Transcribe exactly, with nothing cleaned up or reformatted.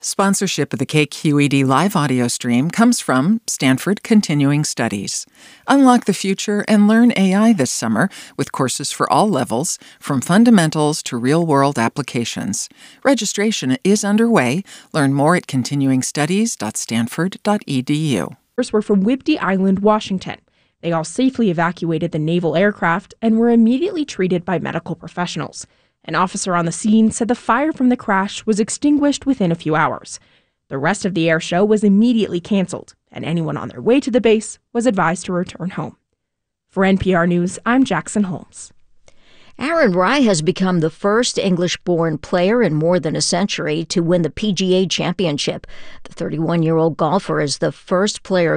Sponsorship of the K Q E D live audio stream comes from Stanford Continuing Studies. Unlock the future and learn A I this summer with courses for all levels, from fundamentals to real-world applications. Registration is underway. Learn more at continuing studies dot stanford dot e d u. Were from Whidbey Island, Washington. They all safely evacuated the naval aircraft and were immediately treated by medical professionals. An officer on the scene said the fire from the crash was extinguished within a few hours. The rest of the air show was immediately canceled, and anyone on their way to the base was advised to return home. For N P R News, I'm Jackson Holmes. Aaron Rai has become the first English-born player in more than a century to win the P G A Championship. The thirty-one-year-old golfer is the first player